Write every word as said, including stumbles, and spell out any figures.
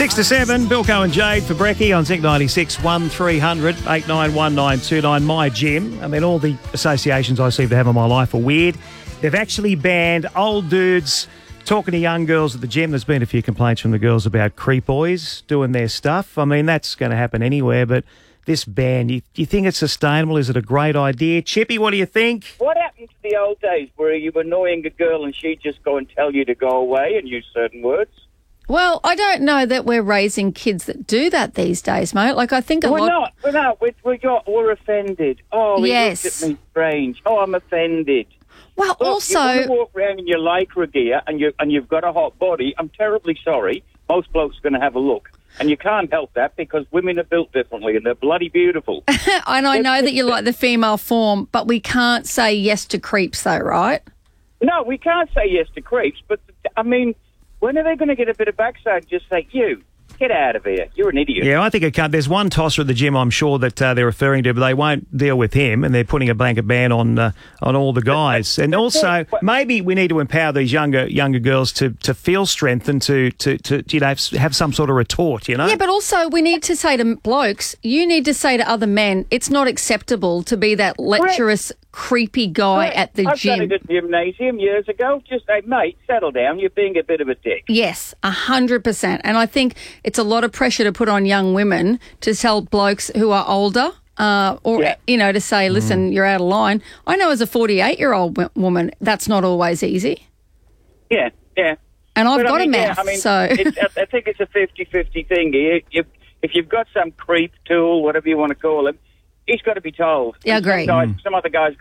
Six to seven, Bilko and Jade for Brekkie on Zinc ninety-six, one three hundred eight nine one nine two nine. My gym. I mean, all the associations I seem to have in my life are weird. They've actually banned old dudes talking to young girls at the gym. There's been a few complaints from the girls about creep boys doing their stuff. I mean, that's going to happen anywhere, but this ban, you, do you think it's sustainable? Is it a great idea? Chippy, what do you think? What happened to the old days where you were annoying a girl and she'd just go and tell you to go away and use certain words? Well, I don't know that we're raising kids that do that these days, mate. Like, I think a we're lot... Not, we're not. We're, we're, not, we're offended. Oh, he yes. looked at me strange. Oh, I'm offended. Well, Look, also... If you walk around in your lycra gear and, you, and you've got a hot body, I'm terribly sorry. Most blokes are going to have a look. And you can't help that because women are built differently and they're bloody beautiful. And I know that you like the female form, but we can't say yes to creeps though, right? No, we can't say yes to creeps, but, I mean, when are they going to get a bit of backside and just say, you, get out of here, you're an idiot? Yeah, I think it can't. There's one tosser at the gym I'm sure that uh, they're referring to, but they won't deal with him, and they're putting a blanket ban on uh, on all the guys. And also, maybe we need to empower these younger younger girls to, to feel strength and to, to, to you know have some sort of retort, you know? Yeah, but also we need to say to blokes, you need to say to other men, it's not acceptable to be that lecherous, creepy guy Correct. at the I've gym. done it at the gymnasium years ago. Just say, mate, settle down, you're being a bit of a dick. Yes, a hundred percent. And I think it's a lot of pressure to put on young women to tell blokes who are older, uh, or, Yeah. you know, to say, listen, mm. you're out of line. I know as a forty-eight-year-old w- woman, that's not always easy. Yeah, yeah. And I've But, got I mean, a yeah, mouth, I mean, so... it's, I think it's a fifty-fifty thing. You, you, if you've got some creep tool, whatever you want to call him, he's got to be told. Yeah, I And some agree. guys- Mm. Some other guys